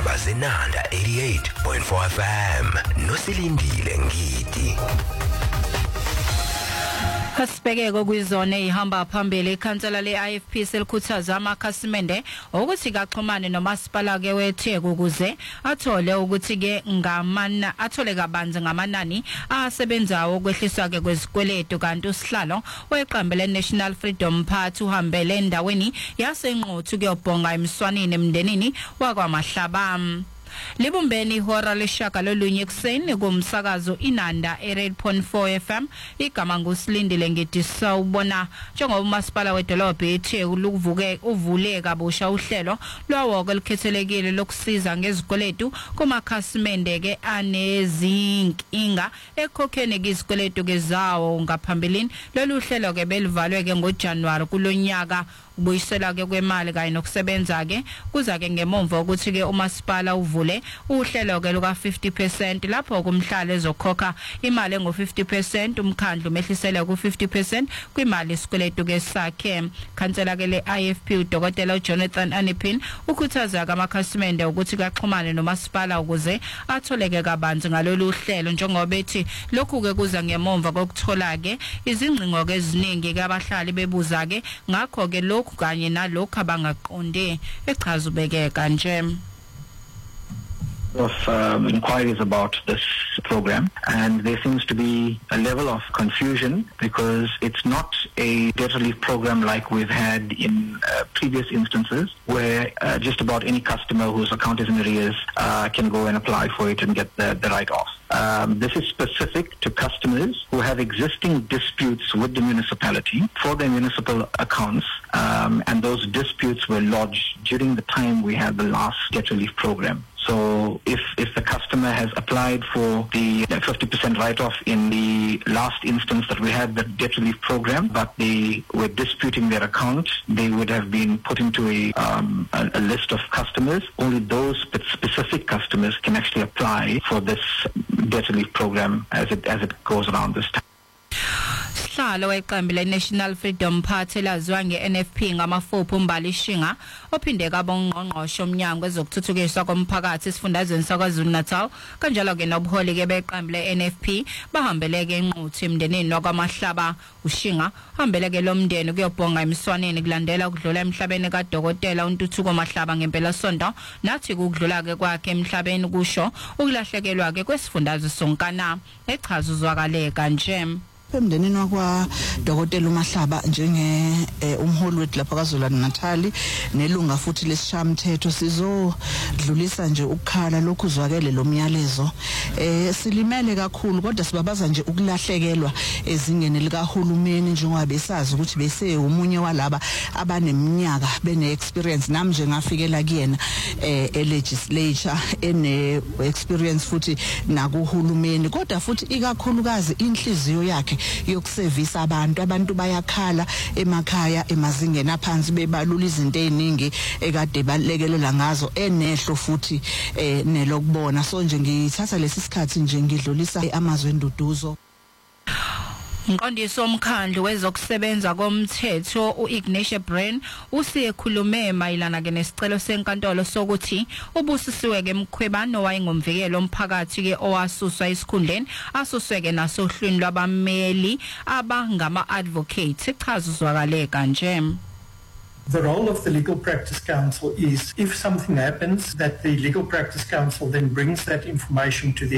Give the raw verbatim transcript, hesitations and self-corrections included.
izindaba zenanda eighty-eight point four F M nosilindile ngidi. Kasibheke kwizone ihamba phambili ikhansela le-I F P selikhuthaza amakhasimende ukuthi kaxhumane nomasipala ke weTheku ukuze athole ukuthi ke ngamana athole kabanzi ngamanani asebenzayo ukwehliswa ke kwezikweletu kanti usihlalo weqembu le-National Freedom Party uhambele endaweni yasenquthu kuyobhonga emswanini emndenini wakwaMahlaba. Libumbeni ihora leshaka lolunye kuseni kumsakazo Inanda eight point four F M igama ngusilindile ngidisa ubona njengoba umasipala wedolobha eTheku lukuvuke uvule kabusha uhlelo lwawoko likhethelekile lokusiza ngezikweletu kumakhasimende ke anezinkinga ekhokheni izikweletu ke zawo ngaphambilini lolu hlelo ke belivalwe ke ngoJanuary kulonyaka ubuyisela ke kwemali kanye nokusebenza ke kuza ke ngemomva ukuthi ke umasipala uvule uhlelo ke luka fifty percent lapho kumhlalo ezokhokha imali engo fifty percent umkhandlu mehlisele ku fifty percent kwimali isikweletu ke sakhe. Khansela ke le I F P uDokotela Jonathan Anipin ukhuthaza amakhasimende ukuthi kaxhumane nomasipala ukuze atholeke kabanzi ngalolu hlelo njengoba bethi lokhu ke kuza ngemomva kokuthola ke izingcingo ke eziningi ke abahlali bebuza ke ngakho ke lokhu kanye nalokho abangaqonde echaza ubekeka nje. Of um, inquiries about this program, and there seems to be a level of confusion because it's not a debt relief program like we've had in uh, previous instances where uh, just about any customer whose account is in arrears uh, can go and apply for it and get the, the write-off. Um, this is specific to customers who have existing disputes with the municipality for their municipal accounts, um, and those disputes were lodged during the time we had the last debt relief program. So if, if the customer has applied for the fifty percent write-off in the last instance that we had the debt relief program, but they were disputing their account, they would have been put into a, um, a, a list of customers. Only those specific customers can actually apply for this debt relief program as it, as it goes around this time. Usihlalo weqembu le-National Freedom Party laziwa nge-N F P ngamafuphi uMbali Shinga ophinde kabongqongqoshe omnyango ezokuthuthukiswa komphakathi esifundazweni saKwaZulu Natal kanjalo ke nobuholi ke beqembu le-N F P bahambeleke enquthu emndenini wakwaMahlaba. uShinga hambeleke lo mndeni kuyobhonga emswaneni kulandela ukudlula emhlabeni kaDokotela uNtuthuko Mahlaba ngempela sonto nathi ukudlula ke kwakhe emhlabeni kusho ukulahlekelwa ke kwesifundazwe sonkana echaza uzwakale kanje. Emndenini wakwa Dokotela uMahlaba njenge umholi wethu lapha kwaZulu Natal nelunga futhi lesishamthetho sizodlulisa nje ukukhala lokhu uzwakele lo myalezo eh silimele kakhulu kodwa sibabaza nje ukulahlekelwa ezingeni likahulumeni njengoba besazi ukuthi bese umunye walaba abaneminyaka bene experience nami nje ngafikela kuyena eh legislature ene experience futhi nakuhulumeni kodwa futhi ikakhulukazi inhliziyo yakhe yokusevisa abantu abantu bayakhala emakhaya emazingeni aphansi bebalula izinto eziningi ekade balekelela ngazo enehlo futhi eh nelokubona so nje ngithatha lesi sikhathi nje ngidlulisa amazwe enduduzo. Umqondisi womkhandlu wezokusebenza komthetho uIgnatius Brain usiyekhulume mayilana ke nesicelo senkantolo sokuthi ubusisiwe ke Mkhwebane wayengomvikelo omphakathi ke owasuswa esikhundleni asuswe ke nasohlwini lwabameli abangama advocates echaza uzwakale kanje. The role of the Legal Practice Council is if something happens that the Legal Practice Council then brings that information to the